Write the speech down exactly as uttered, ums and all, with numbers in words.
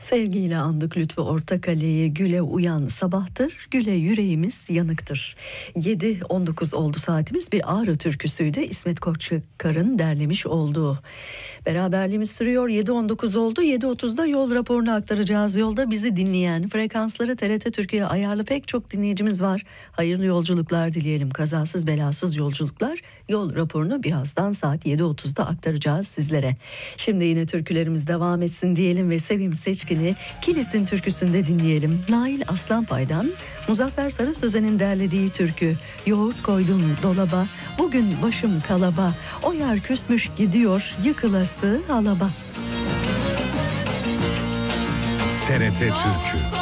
Sevgiyle andık Lütfü Ortakale'yi, güle uyan sabahtır, güle yüreğimiz yanıktır. yedi on dokuz oldu saatimiz, bir Ağrı türküsüydü İsmet Koçakar'ın derlemiş olduğu. Beraberliğimiz sürüyor, yedi on dokuz oldu. yedi otuzda yol raporunu aktaracağız. Yolda bizi dinleyen, frekansları T R T Türkiye ayarlı pek çok dinleyicimiz var. Hayırlı yolculuklar dileyelim, kazasız belasız yolculuklar. Yol raporunu birazdan saat yedi otuzda aktaracağız sizlere. Şimdi yine türkülerimiz devam etsin diyelim ve Sevim Seçkin'i Kilis'in türküsünde dinleyelim. Nail Aslanpay'dan Muzaffer Sarı Sözen'in derlediği türkü. Yoğurt koydum dolaba, bugün başım kalaba, o yer küsmüş gidiyor yıkılası alaba. T R T Türkü